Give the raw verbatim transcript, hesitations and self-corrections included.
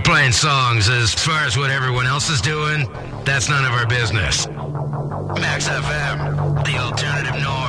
playing songs. As far as what everyone else is doing, that's none of our business. Max F M, the alternative norm.